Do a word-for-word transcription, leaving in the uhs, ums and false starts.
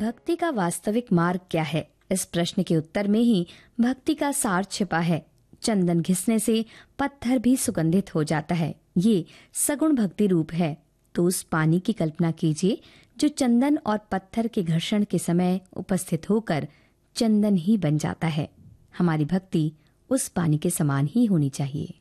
भक्ति का वास्तविक मार्ग क्या है? इस प्रश्न के उत्तर में ही भक्ति का सार छिपा है। चंदन घिसने से पत्थर भी सुगंधित हो जाता है। ये सगुण भक्ति रूप है। तो उस पानी की कल्पना कीजिए जो चंदन और पत्थर के घर्षण के समय उपस्थित होकर चंदन ही बन जाता है। हमारी भक्ति उस पानी के समान ही होनी चाहिए।